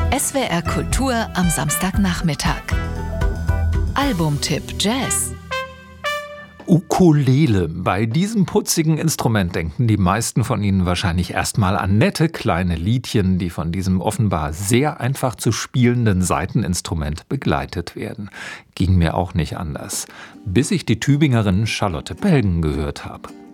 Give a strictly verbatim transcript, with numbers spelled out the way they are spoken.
S W R Kultur am Samstagnachmittag. Albumtipp Jazz. Ukulele. Bei diesem putzigen Instrument denken die meisten von Ihnen wahrscheinlich erstmal an nette kleine Liedchen, die von diesem offenbar sehr einfach zu spielenden Saiteninstrument begleitet werden. Ging mir auch nicht anders. Bis ich die Tübingerin Charlotte Pelgen gehört habe.